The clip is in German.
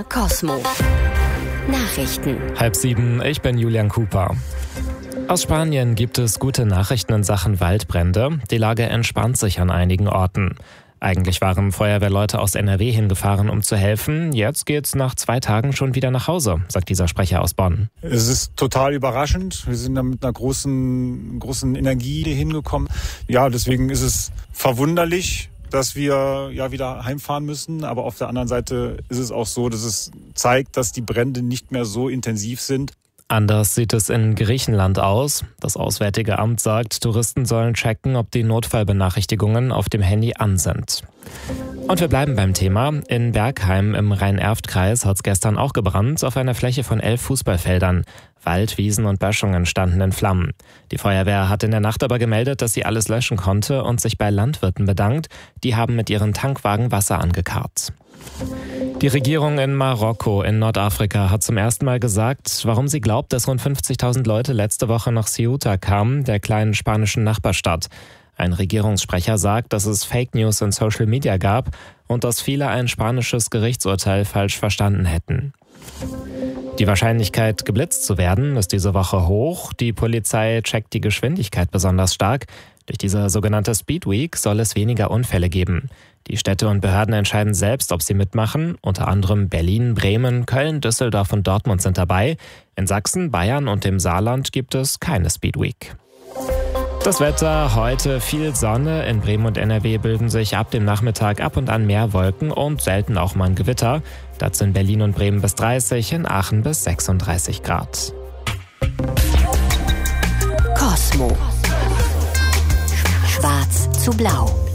Cosmo Nachrichten. 6:30, ich bin Julian Cooper. Aus Spanien gibt es gute Nachrichten in Sachen Waldbrände. Die Lage entspannt sich an einigen Orten. Eigentlich waren Feuerwehrleute aus NRW hingefahren, um zu helfen. Jetzt geht's nach 2 Tagen schon wieder nach Hause, sagt dieser Sprecher aus Bonn. Es ist total überraschend. Wir sind da mit einer großen Energie hier hingekommen. Ja, deswegen ist es verwunderlich, dass wir wieder heimfahren müssen. Aber auf der anderen Seite ist es auch so, dass es zeigt, dass die Brände nicht mehr so intensiv sind. Anders sieht es in Griechenland aus. Das Auswärtige Amt sagt, Touristen sollen checken, ob die Notfallbenachrichtigungen auf dem Handy an sind. Und wir bleiben beim Thema. In Bergheim im Rhein-Erft-Kreis hat es gestern auch gebrannt auf einer Fläche von 11 Fußballfeldern. Wald, Wiesen und Böschungen standen in Flammen. Die Feuerwehr hat in der Nacht aber gemeldet, dass sie alles löschen konnte und sich bei Landwirten bedankt. Die haben mit ihren Tankwagen Wasser angekarrt. Die Regierung in Marokko in Nordafrika hat zum ersten Mal gesagt, warum sie glaubt, dass rund 50.000 Leute letzte Woche nach Ceuta kamen, der kleinen spanischen Nachbarstadt. Ein Regierungssprecher sagt, dass es Fake News in Social Media gab und dass viele ein spanisches Gerichtsurteil falsch verstanden hätten. Die Wahrscheinlichkeit, geblitzt zu werden, ist diese Woche hoch. Die Polizei checkt die Geschwindigkeit besonders stark. Durch diese sogenannte Speed Week soll es weniger Unfälle geben. Die Städte und Behörden entscheiden selbst, ob sie mitmachen. Unter anderem Berlin, Bremen, Köln, Düsseldorf und Dortmund sind dabei. In Sachsen, Bayern und dem Saarland gibt es keine Speed Week. Das Wetter, heute viel Sonne. In Bremen und NRW bilden sich ab dem Nachmittag ab und an mehr Wolken und selten auch mal ein Gewitter. Dazu in Berlin und Bremen bis 30, in Aachen bis 36 Grad. Cosmo. Schwarz zu blau.